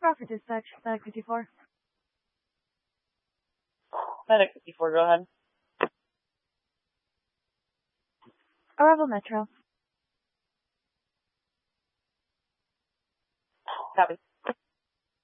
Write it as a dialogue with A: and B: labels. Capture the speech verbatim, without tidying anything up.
A: Roger dispatch, Medic fifty-four.
B: Medic fifty-four, go ahead.
A: Arrival Metro.
B: Copy.